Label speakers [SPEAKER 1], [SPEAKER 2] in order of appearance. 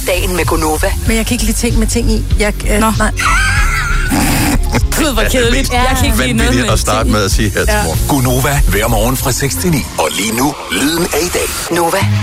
[SPEAKER 1] dagen med Gonova.
[SPEAKER 2] Men jeg kan ikke lide ting med ting i. Nej.
[SPEAKER 3] Gud, hvor kedeligt. Jeg kan ikke lide noget med
[SPEAKER 4] at starte med at sige her til morgen.
[SPEAKER 5] Gonova, hver morgen fra 6 til 9. Og lige nu, lyden af i dag.
[SPEAKER 1] Nova.